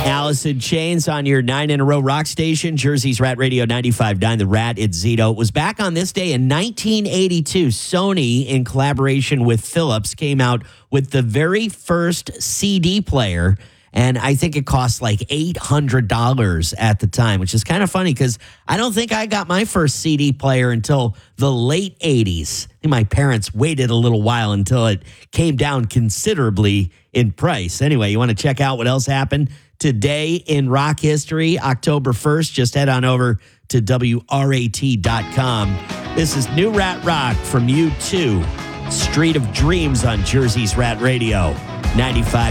Alice in Chains on your 9 in a row rock station, Jersey's Rat Radio 95.9, The Rat, it's Zito. It was back on this day in 1982. Sony, in collaboration with Philips, came out with the very first CD player, and I think it cost like $800 at the time, which is kind of funny because I don't think I got my first CD player until the late 80s. I think my parents waited a little while until it came down considerably in price. Anyway, you want to check out what else happened today in rock history, October 1st, just head on over to WRAT.com. This is New Rat Rock from U2, Street of Dreams on Jersey's Rat Radio, 95.